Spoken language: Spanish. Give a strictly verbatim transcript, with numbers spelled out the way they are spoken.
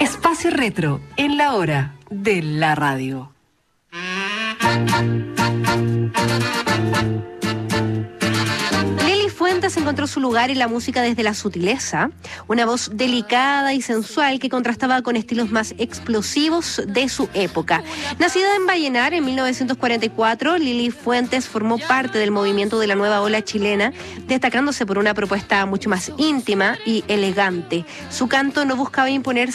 Espacio Retro, en la hora de la radio. Lili Fuentes encontró su lugar en la música desde la sutileza, una voz delicada y sensual que contrastaba con estilos más explosivos de su época. Nacida en Vallenar en mil novecientos cuarenta y cuatro, Lili Fuentes formó parte del movimiento de la nueva ola chilena, destacándose por una propuesta mucho más íntima y elegante. Su canto no buscaba imponer